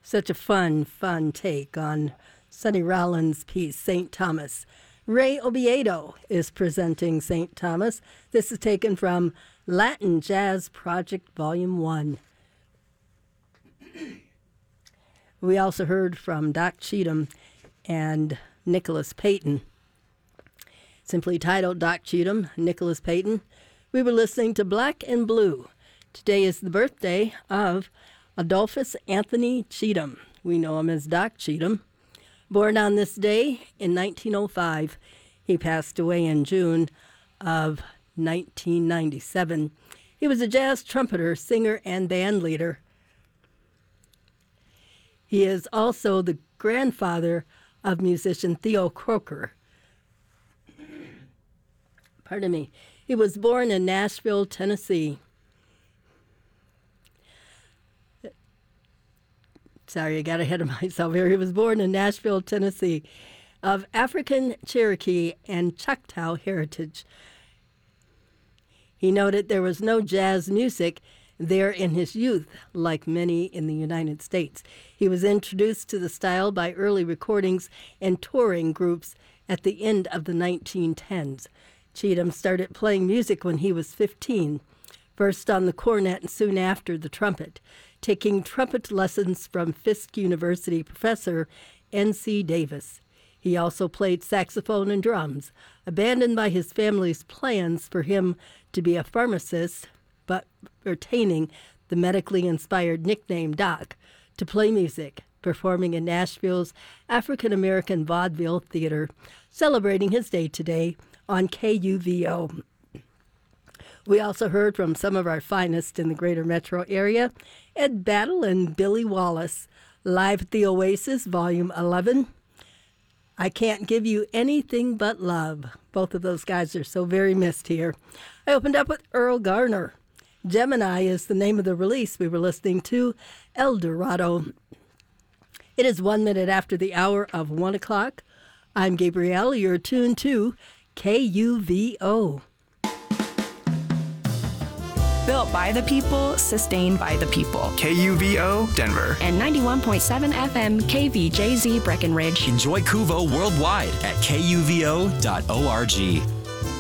Such a fun take on Sonny Rollins' piece, St. Thomas. Ray Oviedo is presenting St. Thomas. This is taken from Latin Jazz Project Volume 1. We also heard from Doc Cheatham and Nicholas Payton. Simply titled Doc Cheatham, Nicholas Payton. We were listening to Black and Blue. Today is the birthday of Adolphus Anthony Cheatham. We know him as Doc Cheatham. Born on this day in 1905, he passed away in June of 1997. He was a jazz trumpeter, singer, and band leader. He is also the grandfather of musician Theo Croker. Pardon me. He was born in Nashville, Tennessee. Sorry, I got ahead of myself here. He was born in Nashville, Tennessee, of African, Cherokee, and Choctaw heritage. He noted there was no jazz music there in his youth, like many in the United States. He was introduced to the style by early recordings and touring groups at the end of the 1910s. Cheatham started playing music when he was 15, first on the cornet and soon after the trumpet, taking trumpet lessons from Fisk University professor N.C. Davis. He also played saxophone and drums, abandoned by his family's plans for him to be a pharmacist, but retaining the medically inspired nickname Doc to play music, performing in Nashville's African American Vaudeville Theater, celebrating his day today on KUVO. We also heard from some of our finest in the greater metro area, Ed Battle and Billy Wallace, live at the Oasis, Volume 11. I Can't Give You Anything But Love. Both of those guys are so very missed here. I opened up with Earl Garner. Gemini is the name of the release. We were listening to El Dorado. It is 1 minute after the hour of 1 o'clock. I'm Gabrielle. You're tuned to KUVO. Built by the people, sustained by the people. KUVO, Denver. And 91.7 FM KVJZ Breckenridge. Enjoy KUVO worldwide at kuvo.org.